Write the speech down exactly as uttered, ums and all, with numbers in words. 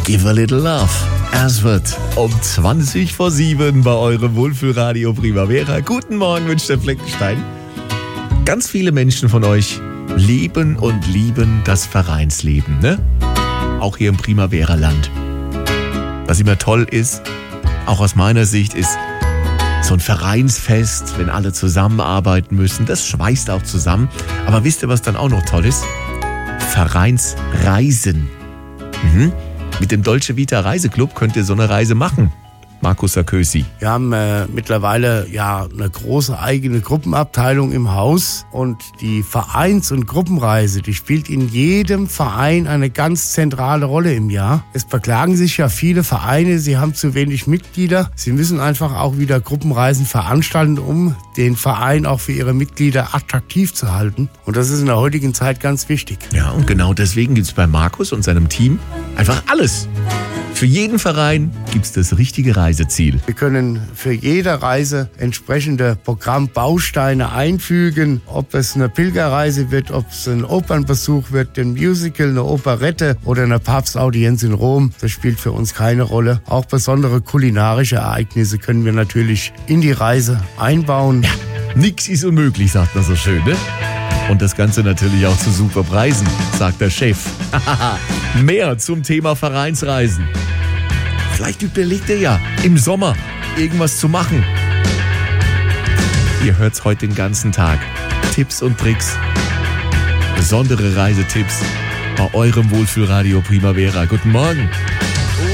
Give a little love. Es wird um zwanzig vor sieben bei eurem Wohlfühlradio Primavera. Guten Morgen, wünscht der Fleckenstein. Ganz viele Menschen von euch leben und lieben das Vereinsleben, ne? Auch hier im Primavera-Land. Was immer toll ist, auch aus meiner Sicht, ist so ein Vereinsfest, wenn alle zusammenarbeiten müssen. Das schweißt auch zusammen. Aber wisst ihr, was dann auch noch toll ist? Vereinsreisen. Mhm. Mit dem Dolce Vita Reiseclub könnt ihr so eine Reise machen. Markus Sarkozy. Wir haben äh, mittlerweile ja eine große eigene Gruppenabteilung im Haus und die Vereins- und Gruppenreise, die spielt in jedem Verein eine ganz zentrale Rolle im Jahr. Es beklagen sich ja viele Vereine, sie haben zu wenig Mitglieder. Sie müssen einfach auch wieder Gruppenreisen veranstalten, um den Verein auch für ihre Mitglieder attraktiv zu halten. Und das ist in der heutigen Zeit ganz wichtig. Ja, und genau deswegen gibt es bei Markus und seinem Team einfach alles. Für jeden Verein gibt es das richtige Reiseziel. Wir können für jede Reise entsprechende Programmbausteine einfügen. Ob es eine Pilgerreise wird, ob es ein Opernbesuch wird, ein Musical, eine Operette oder eine Papstaudienz in Rom. Das spielt für uns keine Rolle. Auch besondere kulinarische Ereignisse können wir natürlich in die Reise einbauen. Ja, nix ist unmöglich, sagt man so schön, ne? Und das Ganze natürlich auch zu super Preisen, sagt der Chef. Mehr zum Thema Vereinsreisen. Vielleicht überlegt ihr ja, im Sommer irgendwas zu machen. Ihr hört's heute den ganzen Tag. Tipps und Tricks, besondere Reisetipps bei eurem Wohlfühlradio Primavera. Guten Morgen.